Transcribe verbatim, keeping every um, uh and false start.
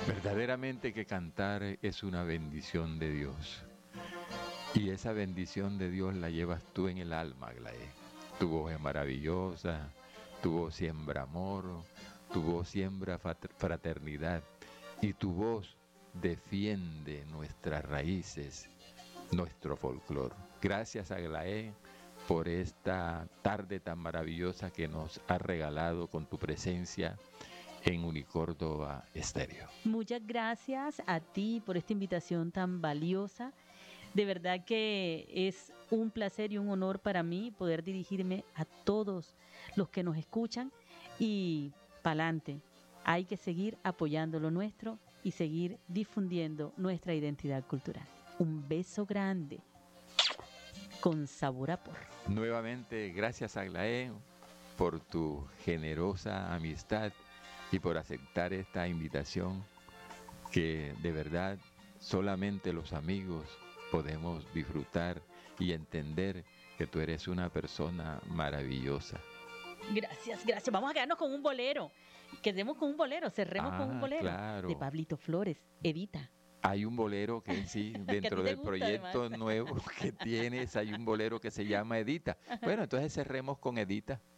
Verdaderamente que cantar es una bendición de Dios. Y esa bendición de Dios la llevas tú en el alma, Aglaé. Tu voz es maravillosa, tu voz siembra amor, tu voz siembra fraternidad y tu voz defiende nuestras raíces, nuestro folclore. Gracias, Aglaé, por esta tarde tan maravillosa que nos has regalado con tu presencia en Unicórdoba Estéreo. Muchas gracias a ti por esta invitación tan valiosa. De verdad que es un placer y un honor para mí poder dirigirme a todos los que nos escuchan y pa'lante. Hay que seguir apoyando lo nuestro y seguir difundiendo nuestra identidad cultural. Un beso grande con sabor a porro. Nuevamente, gracias, Aglaé, por tu generosa amistad y por aceptar esta invitación que de verdad solamente los amigos podemos disfrutar y entender que tú eres una persona maravillosa. Gracias, gracias. Vamos a quedarnos con un bolero. Quedemos con un bolero, cerremos Ah, con un bolero. claro. De Pablito Flores, Evita. Hay un bolero que sí, dentro del gusta, proyecto además. nuevo que tienes, hay un bolero que se llama Edita. Bueno, entonces cerremos con Edita.